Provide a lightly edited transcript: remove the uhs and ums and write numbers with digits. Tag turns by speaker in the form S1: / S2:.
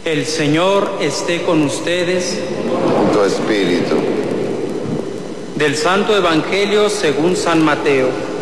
S1: El Señor esté con ustedes.
S2: Con tu espíritu.
S1: Del Santo Evangelio según San Mateo.